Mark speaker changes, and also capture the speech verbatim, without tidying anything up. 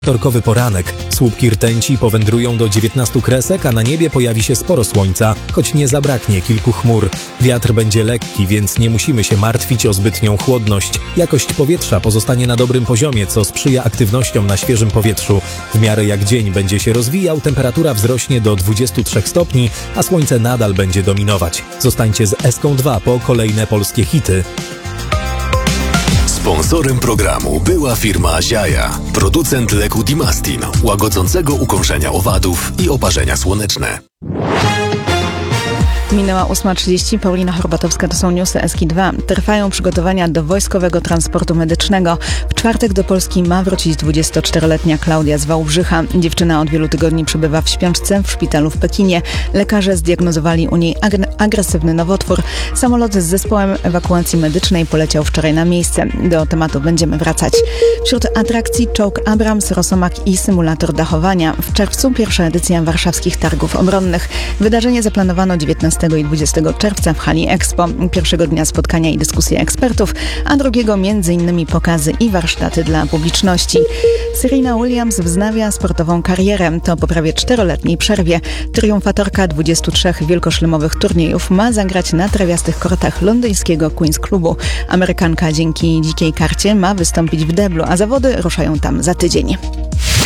Speaker 1: Wtorkowy poranek. Słupki rtęci powędrują do dziewiętnastu kresek, a na niebie pojawi się sporo słońca, choć nie zabraknie kilku chmur. Wiatr będzie lekki, więc nie musimy się martwić o zbytnią chłodność. Jakość powietrza pozostanie na dobrym poziomie, co sprzyja aktywnościom na świeżym powietrzu. W miarę jak dzień będzie się rozwijał, temperatura wzrośnie do dwudziestu trzech stopni, a słońce nadal będzie dominować. Zostańcie z Eską dwa po kolejne polskie hity.
Speaker 2: Sponsorem programu była firma Ziaja, producent leku Dimastin, łagodzącego ukąszenia owadów i oparzenia słoneczne.
Speaker 3: Minęła ósma trzydzieści, Paulina Horbatowska, to są newsy Eski dwa. Trwają przygotowania do wojskowego transportu medycznego. W czwartek do Polski ma wrócić dwudziestoczteroletnia Klaudia z Wałbrzycha. Dziewczyna od wielu tygodni przebywa w śpiączce w szpitalu w Pekinie. Lekarze zdiagnozowali u niej ag- agresywny nowotwór. Samolot z zespołem ewakuacji medycznej poleciał wczoraj na miejsce. Do tematu będziemy wracać. Wśród atrakcji czołg Abrams, Rosomak i symulator dachowania. W czerwcu pierwsza edycja warszawskich targów obronnych. Wydarzenie zaplanowano dziewiętnastego i dwudziestego czerwca w hali Expo. Pierwszego dnia spotkania i dyskusje ekspertów, a drugiego między innymi pokazy i warsztaty dla publiczności. Serena Williams wznawia sportową karierę. To po prawie czteroletniej przerwie. Triumfatorka dwudziestu trzech wielkoszlemowych turniejów ma zagrać na trawiastych kortach londyńskiego Queen's Clubu. Amerykanka dzięki dzikiej karcie ma wystąpić w deblu, a zawody ruszają tam za tydzień.